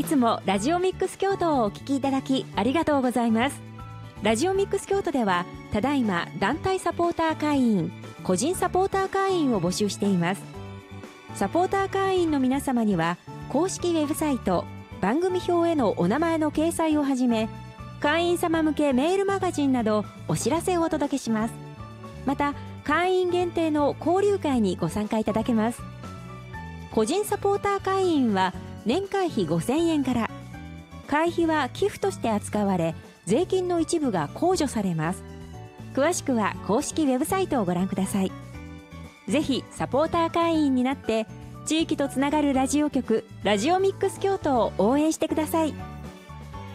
つもラジオミックス京都をお聞きいただきありがとうございます。ラジオミックス京都ではただいま団体サポーター会員、個人サポーター会員を募集しています。サポーター会員の皆様には公式ウェブサイト、番組表へのお名前の掲載をはじめ、会員様向けメールマガジンなどお知らせをお届けします。また会員限定の交流会にご参加いただけます。個人サポーター会員は年会費5000円から、会費は寄付として扱われ、税金の一部が控除されます。詳しくは公式ウェブサイトをご覧ください。ぜひサポーター会員になって地域とつながるラジオ局、ラジオミックス京都を応援してください。